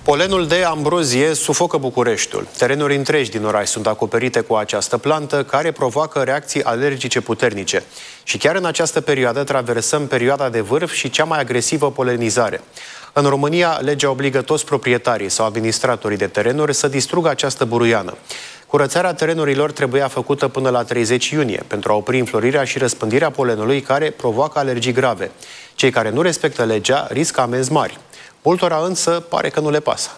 Polenul de ambrozie sufocă Bucureștiul. Terenuri întregi din oraș sunt acoperite cu această plantă care provoacă reacții alergice puternice. Și chiar în această perioadă traversăm perioada de vârf și cea mai agresivă polenizare. În România, legea obligă toți proprietarii sau administratorii de terenuri să distrugă această buruiană. Curățarea terenurilor trebuia făcută până la 30 iunie pentru a opri înflorirea și răspândirea polenului care provoacă alergii grave. Cei care nu respectă legea riscă amenzi mari. Multora însă pare că nu le pasă.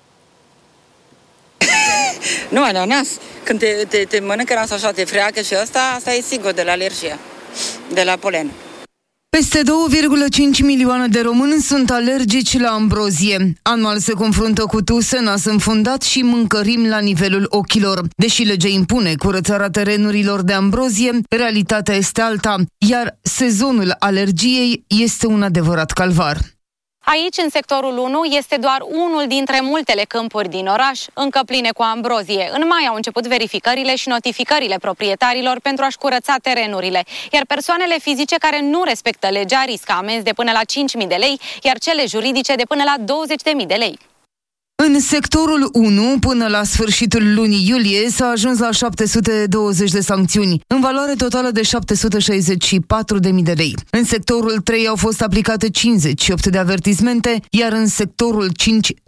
Nu, ananas. Când te mănâncă nasul așa, te freacă și asta e sigur de la alergie, de la polen. Peste 2,5 milioane de români sunt alergici la ambrozie. Anual se confruntă cu tuse, nas înfundat și mâncărimi la nivelul ochilor. Deși legea impune curățarea terenurilor de ambrozie, realitatea este alta, iar sezonul alergiei este un adevărat calvar. Aici, în sectorul 1, este doar unul dintre multele câmpuri din oraș, încă pline cu ambrozie. În mai au început verificările și notificările proprietarilor pentru a-și curăța terenurile, iar persoanele fizice care nu respectă legea riscă amenzi de până la 5.000 de lei, iar cele juridice de până la 20.000 de lei. În sectorul 1, până la sfârșitul lunii iulie, s-a ajuns la 720 de sancțiuni, în valoare totală de 764.000 de lei. În sectorul 3 au fost aplicate 58 de avertismente, iar în sectorul 5